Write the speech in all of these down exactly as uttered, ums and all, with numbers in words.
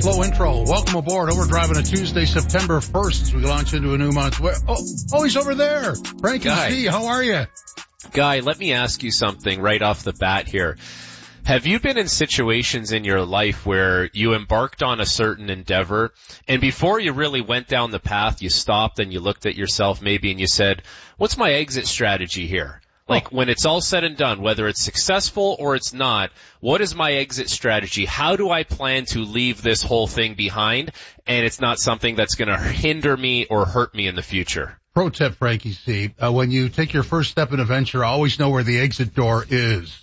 slow intro. Welcome aboard Overdrive on a Tuesday, September first, as we launch into a new month. Where, oh, oh, he's over there. Frankie Guy. C, how are you? Guy, let me ask you something right off the bat here. Have you been in situations in your life where you embarked on a certain endeavor, and before you really went down the path, you stopped and you looked at yourself maybe and you said, what's my exit strategy here? Like, when it's all said and done, whether it's successful or it's not, what is my exit strategy? How do I plan to leave this whole thing behind, and it's not something that's going to hinder me or hurt me in the future? Pro tip, Frankie C. Uh, when you take your first step in a venture, always know where the exit door is.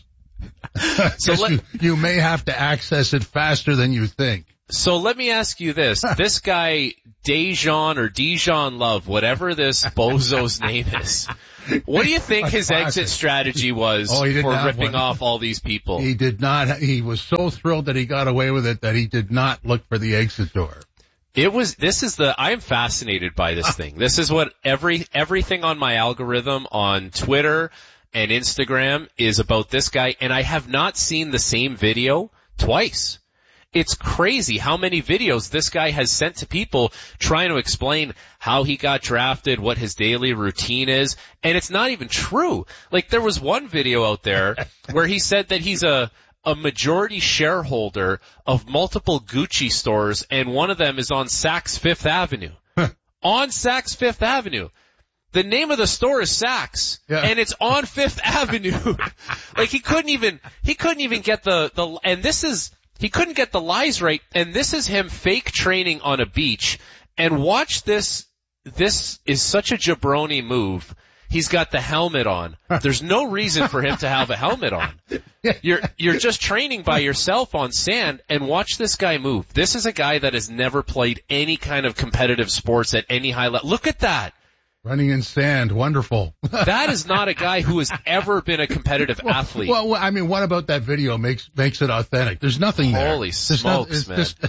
So let, you, you may have to access it faster than you think. So let me ask you this. This guy, Dejan or Dijon Love, whatever this bozo's name is, what do you think his exit strategy was oh, for ripping one. off all these people? He did not. He was so thrilled that he got away with it that he did not look for the exit door. It was, this is the, I am fascinated by this thing. This is what every, everything on my algorithm on Twitter and Instagram is about this guy, and I have not seen the same video twice. It's crazy how many videos this guy has sent to people trying to explain how he got drafted, what his daily routine is, and it's not even true. Like, there was one video out there where he said that he's a, a majority shareholder of multiple Gucci stores, and one of them is on Saks Fifth Avenue. On Saks Fifth Avenue. The name of the store is Saks, yeah. And it's on Fifth Avenue. Like, he couldn't even, he couldn't even get the, the, and this is, he couldn't get the lies right, and this is him fake training on a beach. And watch this, this is such a jabroni move. He's got the helmet on. There's no reason for him to have a helmet on. You're, you're just training by yourself on sand, and watch this guy move. This is a guy that has never played any kind of competitive sports at any high level. Look at that. Running in sand, wonderful. That is not a guy who has ever been a competitive well, athlete. Well, I mean, what about that video makes makes it authentic? There's nothing there. Holy smokes, not, man. Just...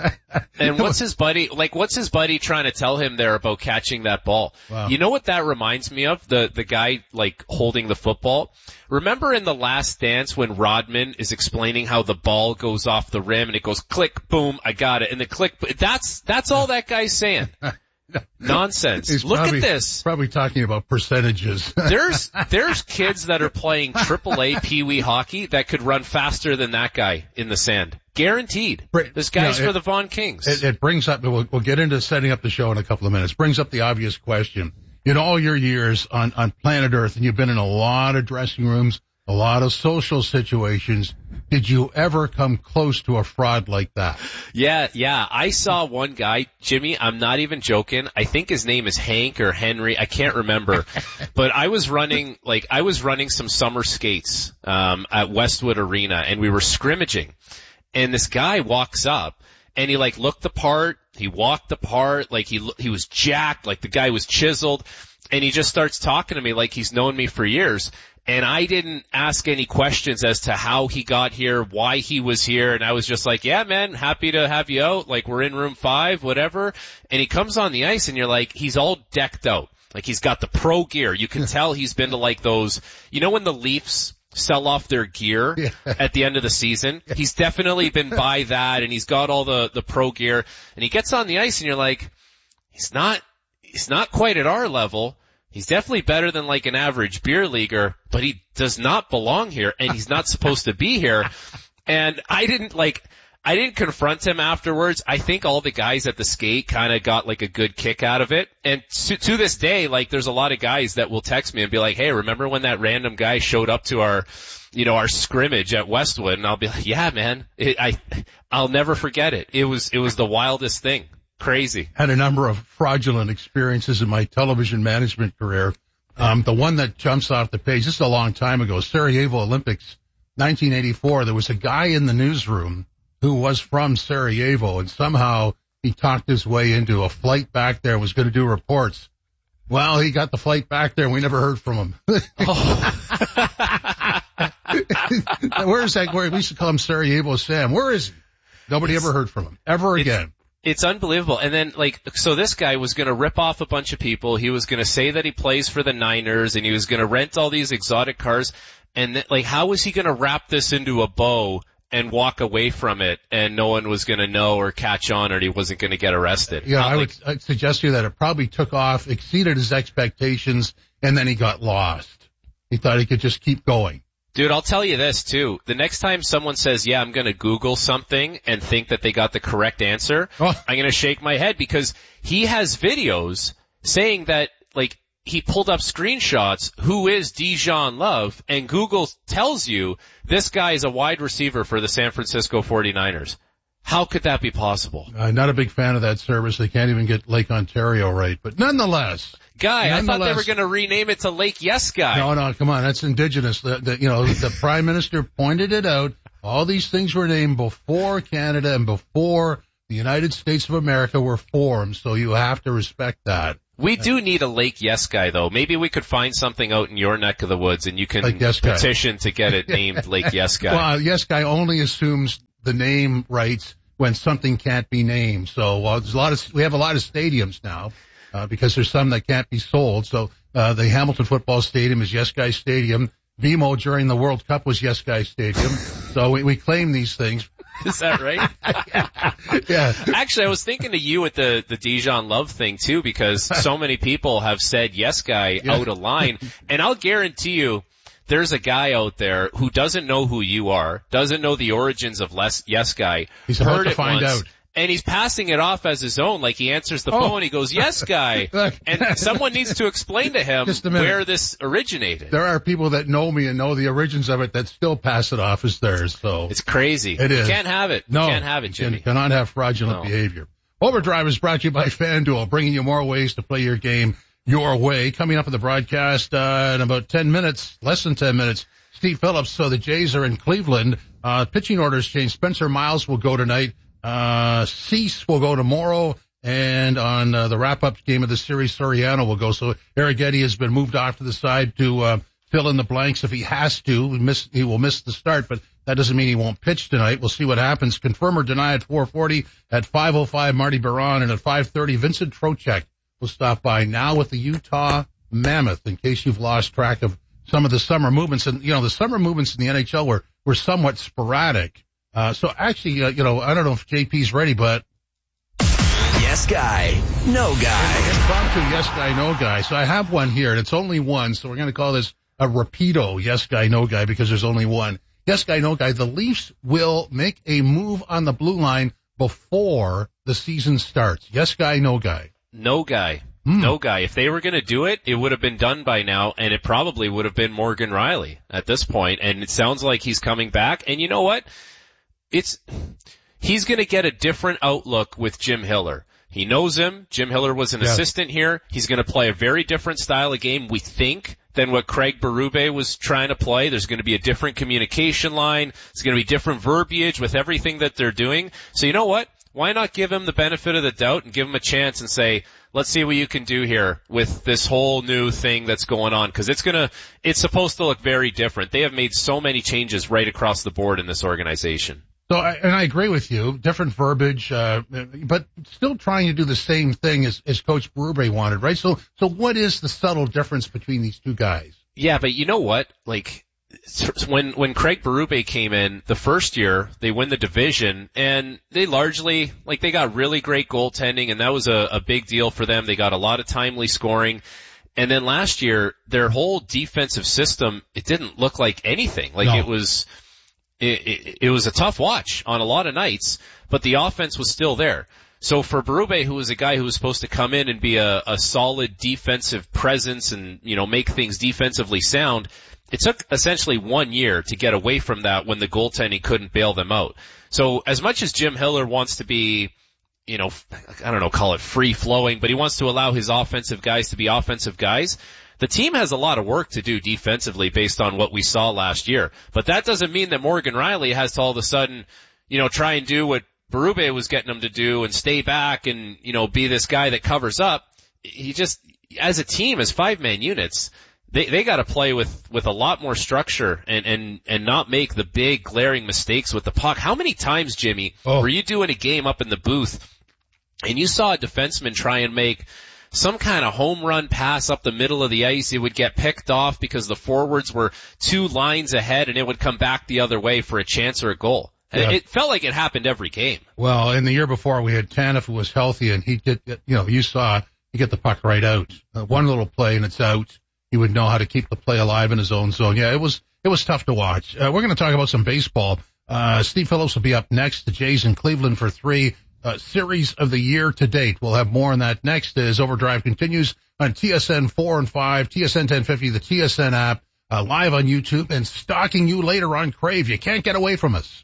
And what's his buddy, like, what's his buddy trying to tell him there about catching that ball? Wow. You know what that reminds me of? The, the guy, like, holding the football. Remember in The Last Dance when Rodman is explaining how the ball goes off the rim and it goes click, boom, I got it. And the click, that's, that's all that guy's saying. Nonsense. He's Look probably, at this. Probably talking about percentages. There's, there's kids that are playing triple A Pee Wee hockey that could run faster than that guy in the sand. Guaranteed. This guy's you know, it, for the Vaughan Kings. It, it brings up, we'll, we'll get into setting up the show in a couple of minutes, brings up the obvious question. In all your years on, on planet Earth, and you've been in a lot of dressing rooms, a lot of social situations, did you ever come close to a fraud like that? Yeah, yeah. I saw one guy, Jimmy, I'm not even joking. I think his name is Hank or Henry. I can't remember. But I was running, like, I was running some summer skates, um, at Westwood Arena, and we were scrimmaging. And this guy walks up, and he, like, looked the part. He walked the part. Like, he, he was jacked. Like, the guy was chiseled. And he just starts talking to me like he's known me for years. And I didn't ask any questions as to how he got here, why he was here. And I was just like, yeah, man, happy to have you out. Like, we're in room five, whatever. And he comes on the ice and you're like, he's all decked out. Like, he's got the pro gear. You can tell he's been to, like, those, you know, when the Leafs sell off their gear yeah. at the end of the season? He's definitely been by that, and he's got all the, the pro gear. And he gets on the ice and you're like, he's not, he's not quite at our level. He's definitely better than, like, an average beer leaguer, but he does not belong here, and he's not supposed to be here. And I didn't, like, I didn't confront him afterwards. I think all the guys at the skate kind of got, like, a good kick out of it. And to, to this day, like, there's a lot of guys that will text me and be like, hey, remember when that random guy showed up to our, you know, our scrimmage at Westwood? And I'll be like, yeah, man, it, I, I'll never forget it. It was, it was the wildest thing. Crazy. Had a number of fraudulent experiences in my television management career. Um, the one that jumps off the page, this is a long time ago, Sarajevo Olympics, nineteen eighty-four. There was a guy in the newsroom who was from Sarajevo, and somehow he talked his way into a flight back there, was going to do reports. Well, he got the flight back there, and we never heard from him. Oh. Where is that? Where we used to call him Sarajevo Sam. Where is he? Nobody it's, ever heard from him ever again. It's unbelievable. And then, like, so this guy was going to rip off a bunch of people. He was going to say that he plays for the Niners, and he was going to rent all these exotic cars. And, th- like, how was he going to wrap this into a bow and walk away from it, and no one was going to know or catch on, or he wasn't going to get arrested. Yeah, Not I like, would I'd suggest to you that it probably took off, exceeded his expectations, and then he got lost. He thought he could just keep going. Dude, I'll tell you this too. The next time someone says, yeah, I'm going to Google something and think that they got the correct answer, Oh. I'm going to shake my head, because he has videos saying that, like, he pulled up screenshots, who is Dijon Love, and Google tells you this guy is a wide receiver for the San Francisco forty-niners. How could that be possible? I'm not a big fan of that service. They can't even get Lake Ontario right. But nonetheless. Guy, I thought they were nonetheless- going to rename it to Lake Yes Guy. No, no, come on. That's indigenous. The, the, you know, the Prime Minister pointed it out. All these things were named before Canada and before the United States of America were formed, so you have to respect that. We do need a Lake Yes Guy, though. Maybe we could find something out in your neck of the woods, and you can Like Yes Guy. petition to get it named Lake Yes Guy. Well, Yes Guy only assumes the name rights when something can't be named. So uh, there's a lot of we have a lot of stadiums now uh, because there's some that can't be sold. So uh, the Hamilton Football Stadium is Yes Guy Stadium. B M O during the World Cup was Yes Guy Stadium. So we, we claim these things. Is that right? Yeah. Actually, I was thinking of you with the, the Dijon Love thing, too, because so many people have said Yes Guy Yeah. out of line. And I'll guarantee you, there's a guy out there who doesn't know who you are, doesn't know the origins of Les, Yes Guy. He's about heard to it find once, out. And he's passing it off as his own, like he answers the Oh. phone, he goes, Yes Guy. Look. And someone needs to explain to him Just a minute. where this originated. There are people that know me and know the origins of it that still pass it off as theirs. So It's crazy. It is. You can't have it. no, You can't have it, you Jimmy. cannot have fraudulent No. behavior. Overdrive is brought to you by FanDuel, bringing you more ways to play your game your way. Coming up in the broadcast uh, in about ten minutes, less than ten minutes, Steve Phillips. So the Jays are in Cleveland. Uh, pitching orders change. Spencer Miles will go tonight. Uh, Cease will go tomorrow. And on uh, the wrap-up game of the series, Soriano will go. So Arrighetti has been moved off to the side to uh, fill in the blanks if he has to. He, miss, he will miss the start, but that doesn't mean he won't pitch tonight. We'll see what happens. Confirm or deny at four forty. At five oh five, Marty Baron. And at five thirty, Vincent Trocheck will stop by now with the Utah Mammoth, in case you've lost track of some of the summer movements. And, you know, the summer movements in the N H L were, were somewhat sporadic. Uh, so actually, uh, you know, I don't know if J P's ready, but Yes Guy, No Guy. impromptu yes guy, no guy. So I have one here, and it's only one, so we're going to call this a rapido yes guy, no guy, because there's only one. Yes guy, no guy. The Leafs will make a move on the blue line before the season starts. Yes guy, no guy. No guy. Hmm. No guy. If they were going to do it, it would have been done by now, and it probably would have been Morgan Riley at this point. And it sounds like he's coming back. And you know what? It's he's going to get a different outlook with Jim Hiller. He knows him. Jim Hiller was an Yeah. assistant here. He's going to play a very different style of game, we think, than what Craig Berube was trying to play. There's going to be a different communication line. It's going to be different verbiage with everything that they're doing. So you know what? Why not give him the benefit of the doubt and give him a chance and say, let's see what you can do here with this whole new thing that's going on, because it's gonna, it's supposed to look very different. They have made so many changes right across the board in this organization. So, I, and I agree with you, different verbiage, uh, but still trying to do the same thing as, as Coach Berube wanted, right? So, so what is the subtle difference between these two guys? Yeah, but you know what? Like, when, when Craig Berube came in the first year, they win the division, and they largely, like, they got really great goaltending, and that was a, a big deal for them. They got a lot of timely scoring. And then last year, their whole defensive system, it didn't look like anything. Like, No. it was, It, it, it was a tough watch on a lot of nights, but the offense was still there. So for Berube, who was a guy who was supposed to come in and be a, a solid defensive presence and, you know, make things defensively sound, it took essentially one year to get away from that when the goaltending couldn't bail them out. So as much as Jim Hiller wants to be, you know, I don't know, call it free flowing, but he wants to allow his offensive guys to be offensive guys, the team has a lot of work to do defensively based on what we saw last year. But that doesn't mean that Morgan Riley has to all of a sudden, you know, try and do what Berube was getting him to do and stay back and, you know, be this guy that covers up. He just, as a team, as five-man units, they, they gotta play with, with a lot more structure and, and, and not make the big glaring mistakes with the puck. How many times, Jimmy, Oh. were you doing a game up in the booth and you saw a defenseman try and make some kind of home run pass up the middle of the ice? It would get picked off because the forwards were two lines ahead and it would come back the other way for a chance or a goal. Yeah. It felt like it happened every game. Well, in the year before, we had Tanev, who was healthy, and he did, you know, you saw he get the puck right out. Uh, one little play and it's out. He would know how to keep the play alive in his own zone. Yeah, it was it was tough to watch. Uh, we're going to talk about some baseball. Uh, Steve Phillips will be up next. The Jays in Cleveland for three. Uh, series of the year to date. We'll have more on that next as Overdrive continues on T S N four and five, T S N ten fifty, the T S N app, uh, live on YouTube, and stalking you later on Crave. You can't get away from us.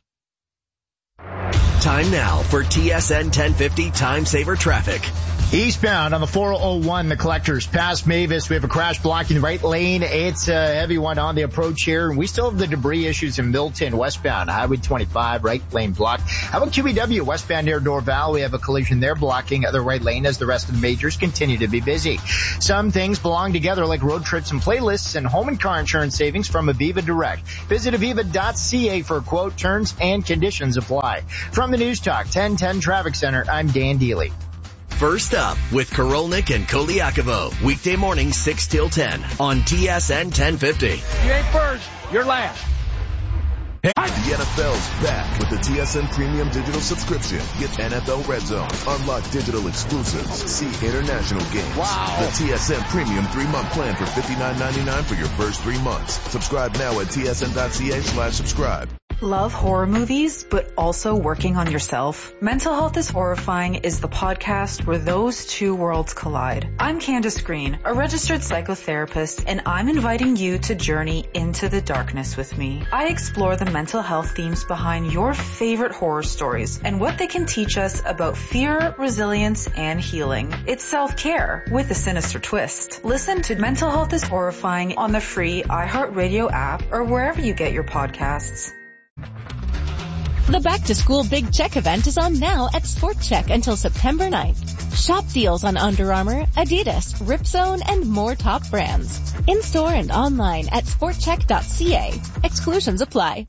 Time now for T S N ten fifty Time Saver Traffic. Eastbound on the four oh one, the Collectors past Mavis. We have a crash blocking the right lane. It's a heavy one on the approach here. We still have the debris issues in Milton, westbound, Highway twenty-five, right lane blocked. How about Q E W, westbound near Dorval? We have a collision there blocking the right lane as the rest of the majors continue to be busy. Some things belong together like road trips and playlists and home and car insurance savings from Aviva Direct. Visit aviva dot c a for a quote. Terms and conditions apply. From the News Talk ten ten Traffic Center, I'm Dan Deely. First up with Korolnik and Koliakovo. Weekday morning six till ten on T S N ten fifty. You ain't first, you're last. The N F L's back with the T S N Premium Digital Subscription. Get N F L Red Zone, unlock digital exclusives, see international games. Wow. The T S N Premium three-month plan for fifty-nine ninety-nine for your first three months. Subscribe now at T S N dot C A slash subscribe. Love horror movies, but also working on yourself? Mental Health is Horrifying is the podcast where those two worlds collide. I'm Candace Green, a registered psychotherapist, and I'm inviting you to journey into the darkness with me. I explore the mental health themes behind your favorite horror stories and what they can teach us about fear, resilience, and healing. It's self-care with a sinister twist. Listen to Mental Health is Horrifying on the free iHeartRadio app or wherever you get your podcasts. The back-to-school Big Check event is on now at Sport Check until September ninth. Shop deals on Under Armour, Adidas, Ripzone, and more top brands. In-store and online at sport check dot c a. Exclusions apply.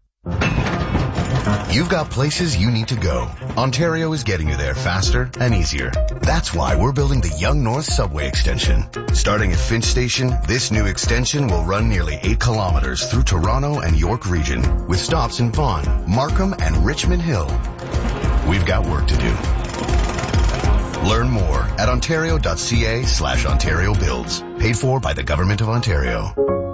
You've got places you need to go. Ontario is getting you there faster and easier. That's why we're building the Yonge North Subway Extension. Starting at Finch Station, this new extension will run nearly eight kilometers through Toronto and York region, with stops in Vaughan, Markham, and Richmond Hill. We've got work to do. Learn more at ontario dot c a slash Ontario Builds. Paid for by the Government of Ontario.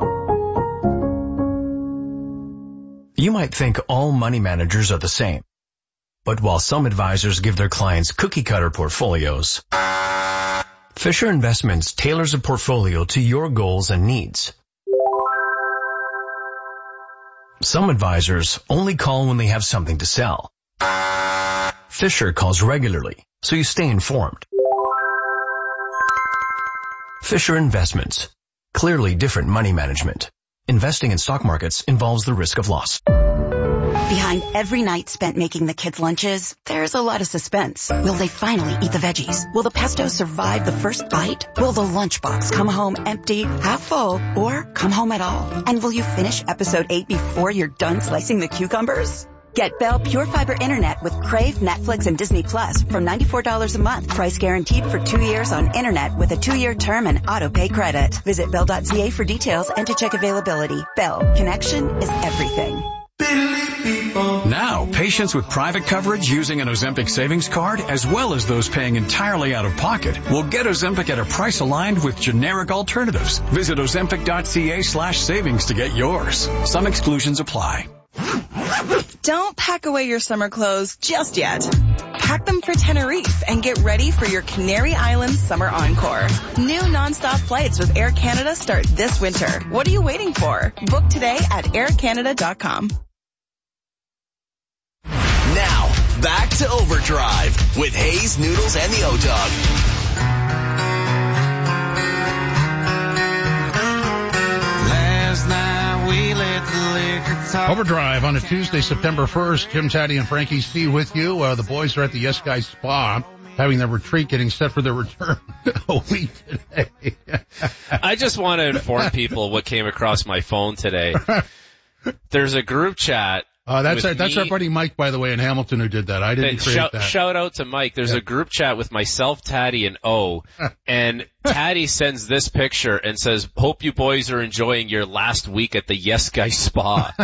You might think all money managers are the same. But while some advisors give their clients cookie-cutter portfolios, Fisher Investments tailors a portfolio to your goals and needs. Some advisors only call when they have something to sell. Fisher calls regularly, so you stay informed. Fisher Investments. Clearly different money management. Investing in stock markets involves the risk of loss. Behind every night spent making the kids' lunches, there's a lot of suspense. Will they finally eat the veggies? Will the pesto survive the first bite? Will the lunchbox come home empty, half full, or come home at all? And will you finish episode eight before you're done slicing the cucumbers? Get Bell Pure Fiber Internet with Crave, Netflix, and Disney Plus for ninety-four dollars a month. Price guaranteed for two years on Internet with a two-year term and auto-pay credit. Visit bell dot c a for details and to check availability. Bell. Connection is everything. Now, patients with private coverage using an Ozempic savings card, as well as those paying entirely out of pocket, will get Ozempic at a price aligned with generic alternatives. Visit ozempic dot c a slash savings to get yours. Some exclusions apply. Don't pack away your summer clothes just yet. Pack them for Tenerife and get ready for your Canary Islands summer encore. New nonstop flights with Air Canada start this winter. What are you waiting for? Book today at air canada dot com. Now, back to Overdrive with Hayes, Noodles, and the O-Dog. Overdrive on a Tuesday, September first. Jim, Taddy, and Frankie C with you. Uh, the boys are at the Yes Guy Spa, having their retreat, getting set for their return a week today. I just want to inform people what came across my phone today. There's a group chat Uh, that's with our, that's me. our buddy Mike, by the way, in Hamilton, who did that. I didn't create shout, that. Shout out to Mike. There's Yeah. a group chat with myself, Taddy, and O, and Taddy sends this picture and says, "Hope you boys are enjoying your last week at the Yes Guy Spa."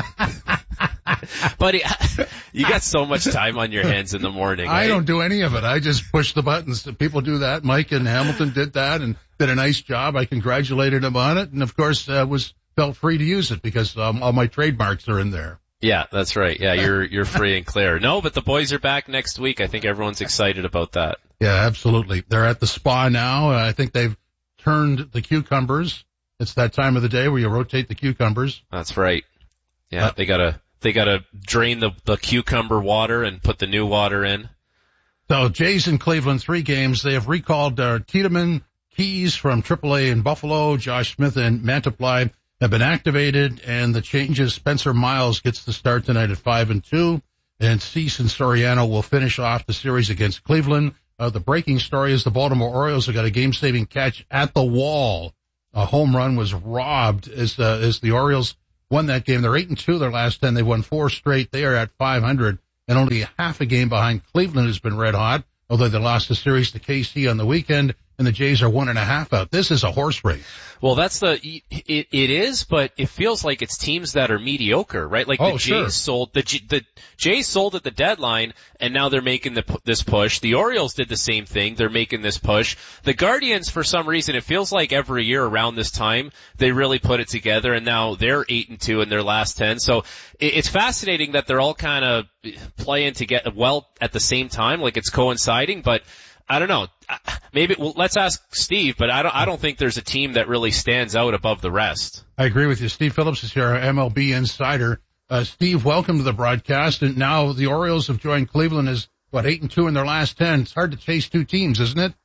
Buddy, you got so much time on your hands in the morning. I right? don't do any of it. I just push the buttons. People do that. Mike in Hamilton did that and did a nice job. I congratulated him on it, and of course, uh, was felt free to use it because um, all my trademarks are in there. Yeah, that's right. Yeah, you're you're free and clear. No, but the boys are back next week. I think everyone's excited about that. Yeah, absolutely. They're at the spa now. Uh, I think they've turned the cucumbers. It's that time of the day where you rotate the cucumbers. That's right. Yeah, Uh, they gotta they gotta drain the the cucumber water and put the new water in. So Jays in Cleveland, three games. They have recalled uh, Tiedemann, Keys from triple A in Buffalo, Josh Smith and Mantiply have been activated, and the changes. Spencer Miles gets the start tonight at five and two, and Cease and Soriano will finish off the series against Cleveland. Uh, the breaking story is the Baltimore Orioles have got a game-saving catch at the wall. A home run was robbed as uh, as the Orioles won that game. They're eight and two their last ten. They won four straight. They are at five hundred, and only half a game behind Cleveland has been red hot. Although they lost the series to K C on the weekend, and the Jays are one and a half out. This is a horse race. Well, that's the it. It is, but it feels like it's teams that are mediocre, right? Like Oh, the Jays sure. sold the G- the Jays sold at the deadline, and now they're making the pu- this push. The Orioles did the same thing; they're making this push. The Guardians, for some reason, it feels like every year around this time they really put it together, and now they're eight and two in their last ten. So it, it's fascinating that they're all kind of playing together well at the same time, like it's coinciding, but. I don't know. Maybe well, let's ask Steve, but I don't. I don't think there's a team that really stands out above the rest. I agree with you. Steve Phillips is here, our M L B insider. Uh, Steve, welcome to the broadcast. And now the Orioles have joined Cleveland as what eight and two in their last ten. It's hard to chase two teams, isn't it?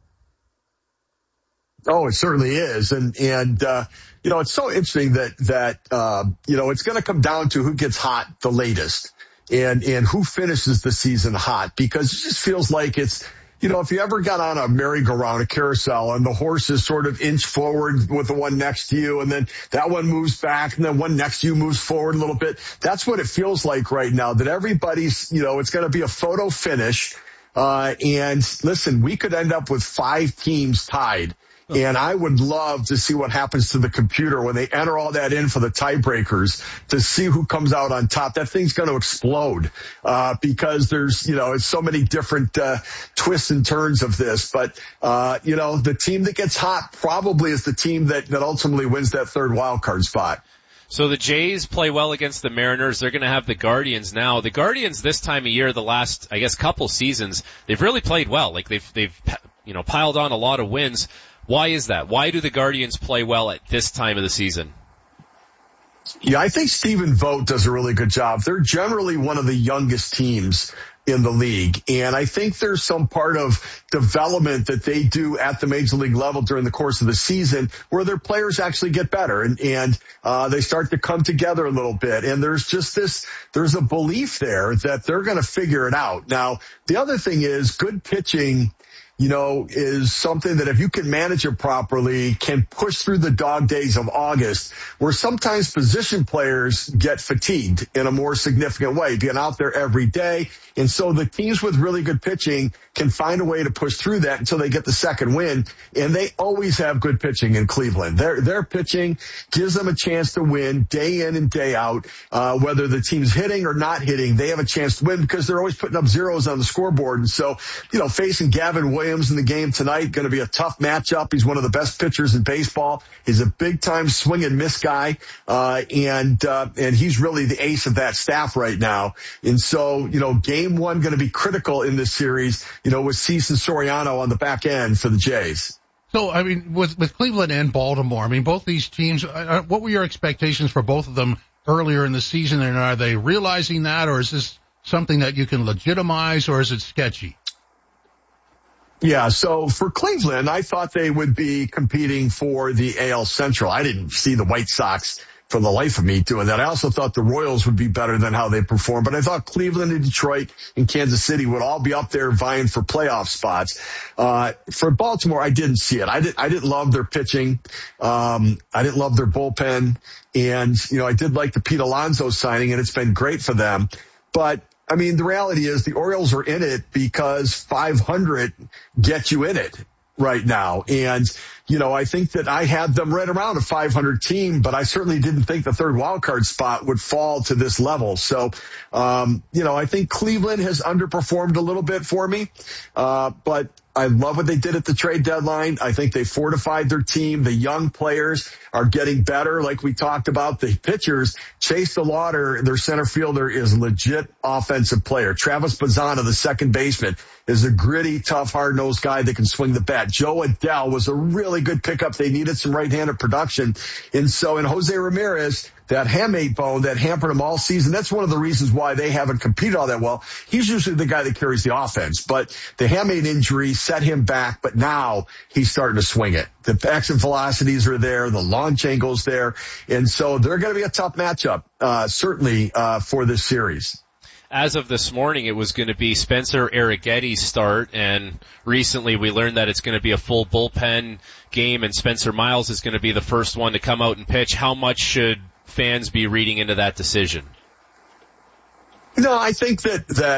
Oh, it certainly is. And, and, uh, you know, it's so interesting that, that, uh, you know, it's going to come down to who gets hot the latest and, and who finishes the season hot, because it just feels like it's, you know, if you ever got on a merry-go-round, a carousel, and the horses sort of inch forward with the one next to you, and then that one moves back, and then one next to you moves forward a little bit. That's what it feels like right now, that everybody's, you know, it's going to be a photo finish. Uh, and listen, we could end up with five teams tied. And I would love to see what happens to the computer when they enter all that in for the tiebreakers to see who comes out on top. That thing's going to explode, uh, because there's, you know, it's so many different, uh, twists and turns of this. But, uh, you know, the team that gets hot probably is the team that, that ultimately wins that third wild card spot. So the Jays play well against the Mariners. They're going to have the Guardians now. The Guardians this time of year, the last, I guess, couple seasons, they've really played well. Like they've, they've, you know, piled on a lot of wins. Why is that? Why do the Guardians play well at this time of the season? Yeah, I think Stephen Vogt does a really good job. They're generally one of the youngest teams in the league. And I think there's some part of development that they do at the major league level during the course of the season where their players actually get better and, and, uh, they start to come together a little bit. And there's just this, there's a belief there that they're going to figure it out. Now, the other thing is good pitching, you know, is something that if you can manage it properly, can push through the dog days of August, where sometimes position players get fatigued in a more significant way, being out there every day. And so the teams with really good pitching can find a way to push through that until they get the second win. And they always have good pitching in Cleveland. Their, their pitching gives them a chance to win day in and day out. Uh, whether the team's hitting or not hitting, they have a chance to win because they're always putting up zeros on the scoreboard. And so, you know, facing Gavin Williams in the game tonight, going to be a tough matchup. He's one of the best pitchers in baseball. He's a big time swing and miss guy. Uh, and, uh, and he's really the ace of that staff right now. And so, you know, game one going to be critical in this series, you know, with Cease and Soriano on the back end for the Jays. So, I mean, with, with Cleveland and Baltimore, I mean, both these teams, uh, what were your expectations for both of them earlier in the season? And are they realizing that, or is this something that you can legitimize, or is it sketchy? Yeah, so for Cleveland, I thought they would be competing for the A L Central. I didn't see the White Sox for the life of me doing that. I also thought the Royals would be better than how they performed, but I thought Cleveland and Detroit and Kansas City would all be up there vying for playoff spots. Uh, for Baltimore, I didn't see it. I didn't, I didn't love their pitching. Um, I didn't love their bullpen. And, you know, I did like the Pete Alonso signing, and it's been great for them. But, I mean, the reality is the Orioles are in it because five hundred gets you in it right now. And, you know, I think that I had them right around a five hundred team, but I certainly didn't think the third wild card spot would fall to this level. So, um, you know, I think Cleveland has underperformed a little bit for me. Uh, but I love what they did at the trade deadline. I think they fortified their team. The young players are getting better. Like we talked about, the pitchers, Chase DeLauder, their center fielder, is a legit offensive player. Travis Bazzana, the second baseman, is a gritty, tough, hard-nosed guy that can swing the bat. Joe Adell was a really good pickup. They needed some right-handed production. And so, in Jose Ramirez, that hamate bone that hampered him all season, that's one of the reasons why they haven't competed all that well. He's usually the guy that carries the offense, but the hamate injury set him back, but now he's starting to swing it. The exit velocities are there, the launch angle's there, and so they're going to be a tough matchup, uh, certainly, uh, for this series. As of this morning, it was going to be Spencer Arrighetti's start, and recently we learned that it's going to be a full bullpen game, and Spencer Miles is going to be the first one to come out and pitch. How much should fans be reading into that decision? No, I think that, that